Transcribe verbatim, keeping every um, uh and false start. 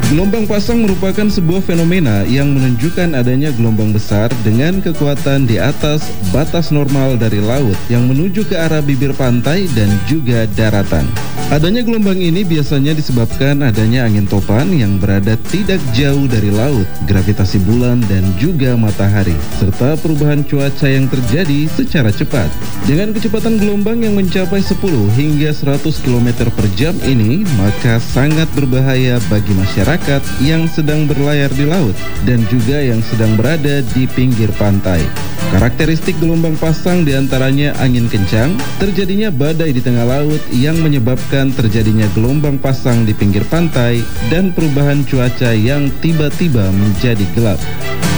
Gelombang pasang merupakan sebuah fenomena yang menunjukkan adanya gelombang besar dengan kekuatan di atas batas normal dari laut yang menuju ke arah bibir pantai dan juga daratan. Adanya gelombang ini biasanya disebabkan adanya angin topan yang berada tidak jauh dari laut, gravitasi bulan dan juga matahari, serta perubahan cuaca yang terjadi secara cepat. Dengan kecepatan gelombang yang mencapai sepuluh hingga seratus kilometer per jam ini, maka sangat berbahaya bagi masyarakat yang sedang berlayar di laut dan juga yang sedang berada di pinggir pantai. Karakteristik gelombang pasang diantaranya angin kencang, terjadinya badai di tengah laut yang menyebabkan terjadinya gelombang pasang di pinggir pantai, dan perubahan cuaca yang tiba-tiba menjadi gelap.